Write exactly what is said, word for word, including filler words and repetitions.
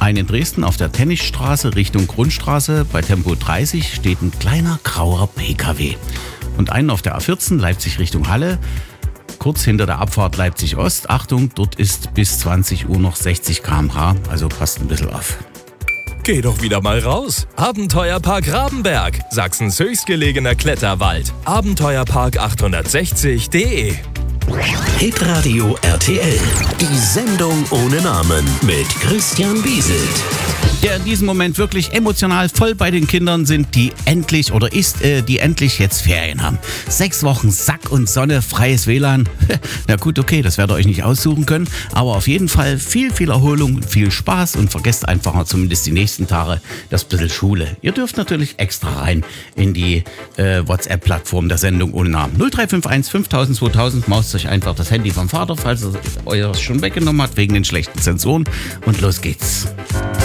ein in Dresden auf der Tennisstraße Richtung Grundstraße bei Tempo dreißig steht ein kleiner grauer P K W. Und einen auf der A vierzehn Leipzig Richtung Halle, kurz hinter der Abfahrt Leipzig Ost. Achtung, dort ist bis zwanzig Uhr noch sechzig Kilometer pro Stunde, also passt ein bisschen auf. Geh doch wieder mal raus. Abenteuerpark Rabenberg, Sachsens höchstgelegener Kletterwald. Abenteuerpark achthundertsechzig punkt de. Hitradio R T L. Die Sendung ohne Namen mit Christian Bieselt. Der in diesem Moment wirklich emotional voll bei den Kindern sind, die endlich oder ist, äh, die endlich jetzt Ferien haben. Sechs Wochen Sack und Sonne, freies W L A N. Na gut, okay, das werdet ihr euch nicht aussuchen können, aber auf jeden Fall viel, viel Erholung, viel Spaß und vergesst einfach mal zumindest die nächsten Tage das bisschen Schule. Ihr dürft natürlich extra rein in die äh, WhatsApp-Plattform der Sendung ohne Namen. null drei fünf eins fünftausend zweitausend, maust euch einfach das Handy vom Vater, falls er euer schon weggenommen hat wegen den schlechten Sensoren und los geht's.